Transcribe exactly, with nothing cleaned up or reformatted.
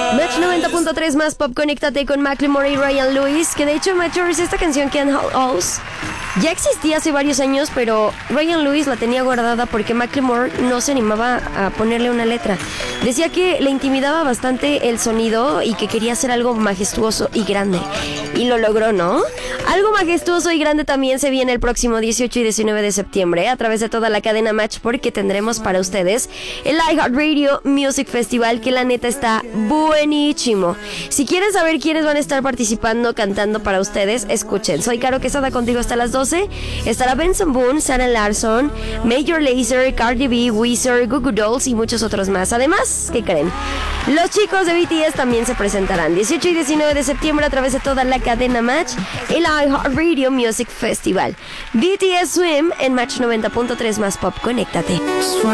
Match noventa punto tres más Pop, conéctate con Macklemore y Ryan Lewis. Que de hecho, Matchers, esta canción Can't Hold Us ya existía hace varios años, pero Ryan Lewis la tenía guardada porque Macklemore no se animaba a ponerle una letra. Decía que le intimidaba bastante el sonido y que quería hacer algo majestuoso y grande. Y lo logró, ¿no? Algo majestuoso y grande también se viene el próximo dieciocho y diecinueve de septiembre a través de toda la cadena Match, porque tendremos para ustedes el iHeartRadio Music Festival, que la neta está buenísimo. Si quieren saber quiénes van a estar participando, cantando para ustedes, escuchen. Soy Caro Quesada, contigo hasta las doce. Estará Benson Boone, Sarah Larson, Major Lazer, Cardi B, Weezer, Goo Goo Dolls y muchos otros más. Además, ¿qué creen? Los chicos de B T S también se presentarán dieciocho y diecinueve de septiembre a través de toda la cadena Match, el iHeartRadio Music Festival. B T S Swim en Match noventa punto tres más Pop, conéctate.